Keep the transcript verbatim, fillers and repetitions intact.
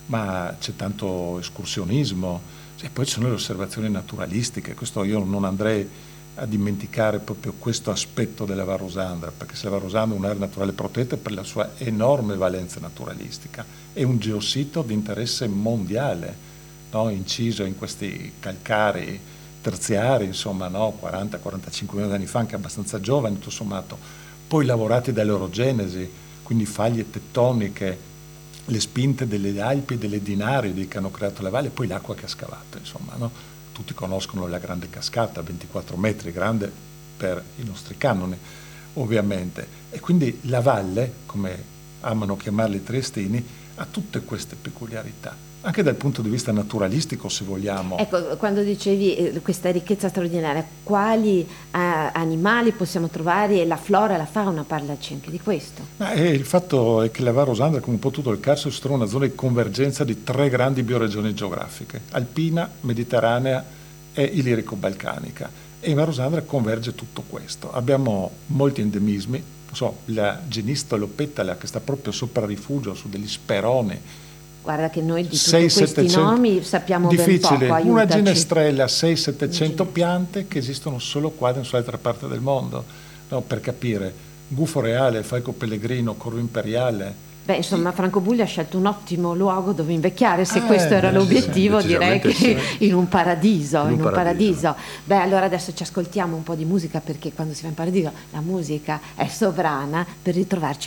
ma c'è tanto escursionismo, e poi ci sono le osservazioni naturalistiche. Questo io non andrei a dimenticare proprio questo aspetto della Val Rosandra, perché se la Val Rosandra è un'area naturale protetta per la sua enorme valenza naturalistica, è un geosito di interesse mondiale, no? Inciso in questi calcari terziari, insomma, no? quaranta quarantacinque milioni di anni fa, anche abbastanza giovani tutto sommato, poi lavorati dall'orogenesi, quindi faglie tettoniche, le spinte delle Alpi e delle Dinaridi che hanno creato la valle, e poi l'acqua che ha scavato, insomma, no? Tutti conoscono la grande cascata, ventiquattro metri, grande per i nostri canoni, ovviamente. E quindi la valle, come amano chiamarli i triestini, ha tutte queste peculiarità, anche dal punto di vista naturalistico, se vogliamo. Ecco, quando dicevi eh, questa ricchezza straordinaria, quali eh, animali possiamo trovare? E la flora e la fauna, parlaci anche di questo. Ma è, il fatto è che la Val Rosandra, come un po' tutto il Carso, si trova in una zona di convergenza di tre grandi bioregioni geografiche, alpina, mediterranea e ilirico-balcanica. E in Val Rosandra converge tutto questo. Abbiamo molti endemismi, non so, la genistolopetala che sta proprio sopra il rifugio su degli speroni. Guarda che noi di tutti sei, questi settecento nomi sappiamo ben poco, aiutaci. Una ginestrella, sei settecento piante che esistono solo qua, in nessun'altra parte del mondo. No, per capire, gufo reale, falco pellegrino, corvo imperiale. Beh, insomma, Francobolli ha scelto un ottimo luogo dove invecchiare, se eh, questo era l'obiettivo, sì, direi che sì. in un paradiso, in un, in un paradiso. paradiso. Beh, allora adesso ci ascoltiamo un po' di musica, perché quando si va in paradiso la musica è sovrana, per ritrovarci